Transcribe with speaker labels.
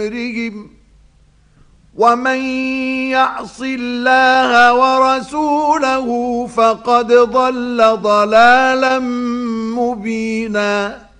Speaker 1: أمرهم ومن يعص الله ورسوله فقد ضل ضلالا مبينا.